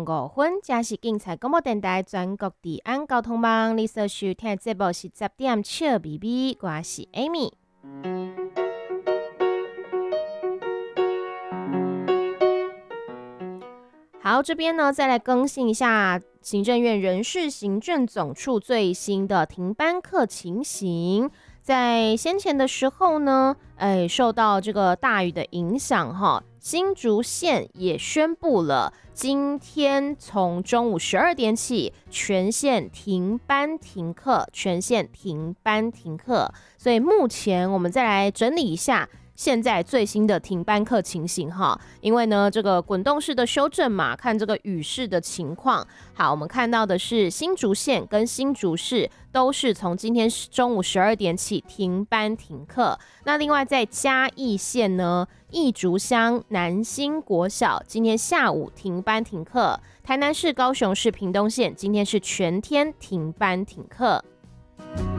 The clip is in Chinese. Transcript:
5分，这是警察广播电台全国治安交通网。你所收听的节目是10点笑咪咪，我是 Amy。好，这边呢再来更新一下行政院人事行政总处最新的停班课情形。在先前的时候呢，受到这个大雨的影响哈，新竹县也宣布了，今天从中午12点起，全县停班停课，全县停班停课。所以目前我们再来整理一下现在最新的停班课情形哈，因为呢这个滚动式的修正嘛，看这个雨势的情况。好，我们看到的是新竹县跟新竹市都是从今天中午12点起停班停课。那另外在嘉义县呢，义竹乡南兴国小今天下午停班停课，台南市、高雄市、屏东县今天是全天停班停课。